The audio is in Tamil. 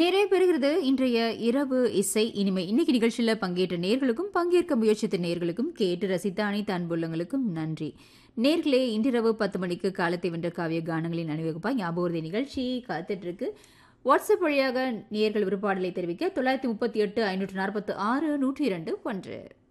நிறைவு பெறுகிறது இன்றைய இரவு இசை இனிமை. இன்னைக்கு நிகழ்ச்சியில பங்கேற்ற நேர்களுக்கும் பங்கேற்க முயற்சித்த நேர்களுக்கும் கேட்டு ரசித்த அனைத்து அன்புள்ளங்களுக்கும் நன்றி. நேர்களே, இன்றிரவு 10 மணிக்கு காலத்தை வென்ற காவிய கானங்களின் அணிவகுப்பா ஞாபகத்தை நிகழ்ச்சி காத்துட்டு இருக்கு. வாட்ஸ்அப் வழியாக நேர்கள் விருப்பாடலை தெரிவிக்க 938 546 102 1